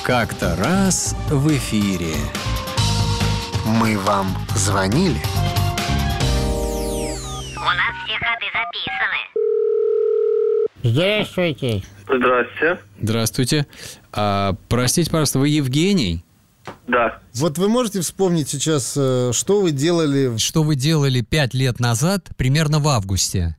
Как-то раз в эфире. Мы вам звонили? У нас все ходы записаны. Здравствуйте. Здрасте. Здравствуйте. Простите, пожалуйста, вы Евгений? Да. Вот вы можете вспомнить сейчас, что вы делали? Что вы делали 5 лет назад, примерно в августе?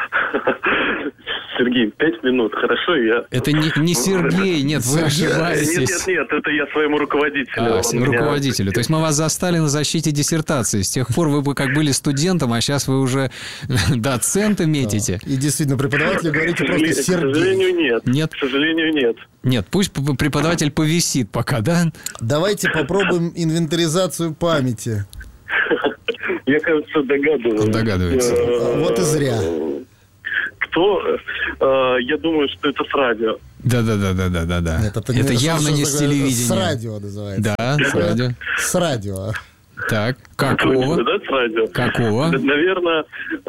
Сергей, 5 минут, хорошо, я... Это не Сергей, нет, вы ошибаетесь. Нет, это я своему руководителю. Руководителю. То есть мы вас застали на защите диссертации. С тех пор вы как были студентом, а сейчас вы уже доцента метите. И действительно, преподавателю говорите просто К Сергей. сожалению, нет. Нет? К сожалению, нет. Нет, пусть преподаватель повисит пока, да? Давайте попробуем инвентаризацию памяти. Я, кажется, догадываюсь. Он догадывается. Вот и зря. Кто? Я думаю, что это с радио. Да. Нет, Это явно не с телевидения. С радио называется. Да, с радио. С радио. Так, какого? Да, с радио. Какого? Наверное,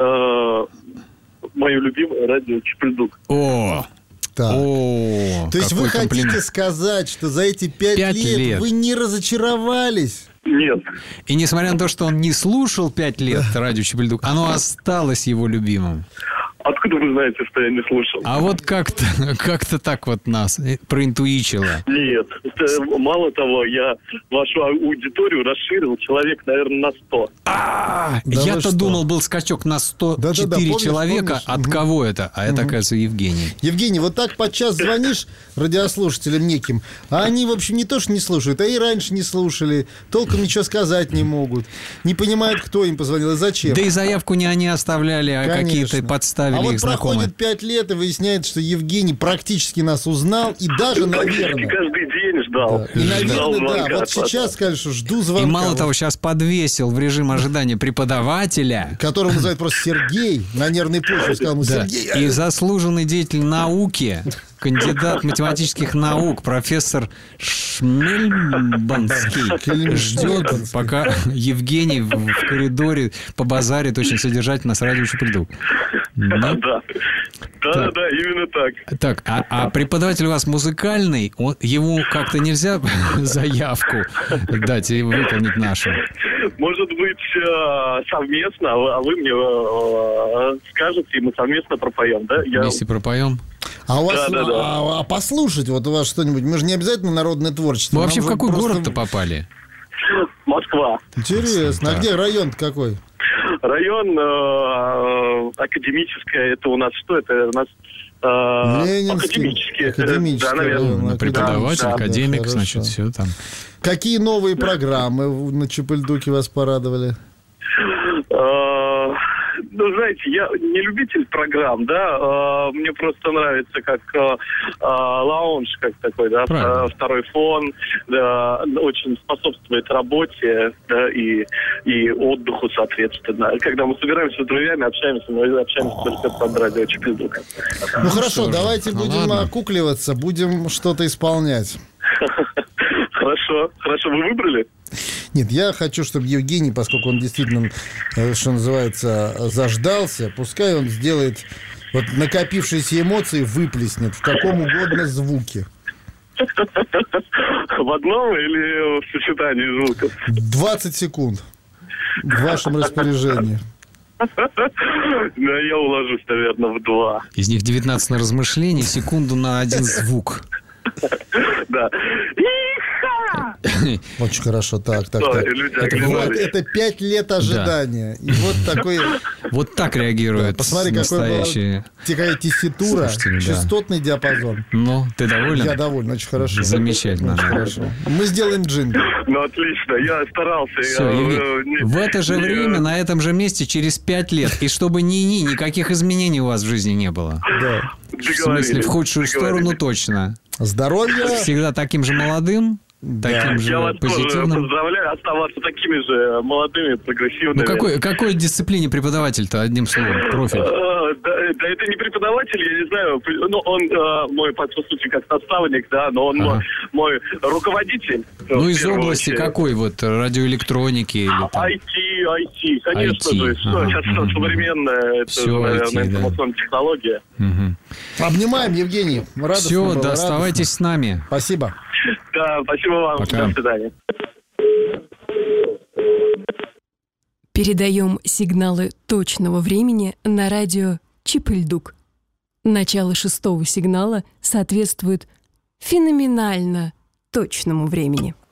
мое любимое радио Чипульдук. О! Так. О! То есть вы какой хотите комплимент. сказать, что за эти 5 лет вы не разочаровались? Нет. И несмотря на то, что он не слушал 5 лет радио Чипульдук, оно осталось его любимым. Откуда вы знаете, что я не слушал? А вот как-то так вот нас проинтуичило. Нет. Мало того, я вашу аудиторию расширил человек, наверное, на 100. Да Я-то вы что? думал, был скачок на 104 помнишь, человека. помнишь? От кого это? А это, оказывается, Евгений. Евгений, вот так подчас звонишь радиослушателям неким, а они, в общем, не то что не слушают, а и раньше не слушали, толком ничего сказать не могут, не понимают, кто им позвонил и зачем. Да и заявку не они оставляли, а Конечно. какие-то подставили А вот их знакомые. проходит 5 лет, и выясняется, что Евгений практически нас узнал, и даже, Практически наверное... каждый день ждал. И, Ждал наверное, да, звонка вот от вас. сейчас скажешь, что жду звонка. И мало Вот, того, сейчас подвесил в режим ожидания преподавателя. которого называют просто Сергей, на нервной почве сказал ему, Да. Сергей, И заслуженный деятель науки, кандидат математических наук, профессор Шмельбанский ждет, пока Евгений в коридоре побазарит очень содержательно с радио Чипульдук. Да, Так. да, именно так. Так, а преподаватель у вас музыкальный, ему как-то нельзя заявку дать и выполнить нашу? Может быть, совместно, а вы мне скажете, и мы совместно пропоем, да? Вместе пропоем? А у вас, Да. а послушать вот у вас что-нибудь, мы же не обязательно народное творчество. Вы вообще нам в же какой просто- город-то попали? Москва. Интересно, а Да. где район какой? Район академическая, это у нас что? Это у нас Ленинский. академический. Да, наверное. район, Преподаватель, Да, академик, хорошо. значит, все там. Какие новые программы на Чипульдуке вас порадовали? Ну, знаете, я не любитель программ, да, мне просто нравится как лаунж, как такой, да, Правильно. второй фон, да, очень способствует работе, да, и отдыху, соответственно. Когда мы собираемся с друзьями, общаемся, мы общаемся только под радио Чипульдука. Ну хорошо, что же, давайте ну будем ладно. окукливаться, будем что-то исполнять. Хорошо, вы выбрали? Нет, я хочу, чтобы Евгений, поскольку он действительно, что называется, заждался, пускай он сделает вот накопившиеся эмоции, выплеснет в каком угодно звуке. В одном или в сочетании звуков? 20 секунд в вашем распоряжении. Да, я уложусь, наверное, в 2. Из них 19 на размышление, секунду на один звук. Да. Очень хорошо, так. Да, и люди Вот оглядывались. это 5 лет ожидания. И вот такой... Вот так реагируют Посмотри, настоящие. какая тесситура, Слушатели, да. частотный диапазон. Ну, ты доволен? Я доволен, очень хорошо. Замечательно. Очень хорошо. Мы сделаем джингл. Ну, отлично, я старался. Все, я, Евгений, в это же время, на этом же месте, через 5 лет, и чтобы никаких изменений у вас в жизни не было. Да. В смысле, в худшую сторону точно. Здоровья. Всегда таким же молодым, таким Я же вас тоже позитивным. поздравляю оставаться такими же молодыми, прогрессивными. Ну, какой дисциплине преподаватель-то, одним словом, профиль? Да, это не преподаватель, я не знаю. Ну, он мой, по сути, как наставник, да, но он мой руководитель. Ну, в из первую области очередь. какой? Вот радиоэлектроники или там? IT, конечно IT, же. Сейчас ага, современная, это, Всё наверное, IT, да. информационная технология. Мгм. Обнимаем, Евгений. Радостно Все, было, да, радостно. оставайтесь с нами. Спасибо. Да, Пока. Спасибо вам. Пока. До свидания. Передаем сигналы точного времени на радио Чип-и-Льдук. Начало 6-го сигнала соответствует феноменально точному времени.